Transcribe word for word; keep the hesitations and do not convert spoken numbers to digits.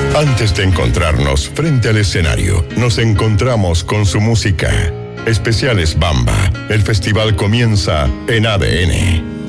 Antes de encontrarnos frente al escenario, nos encontramos con su música. Especiales Bamba. El festival comienza en A D N.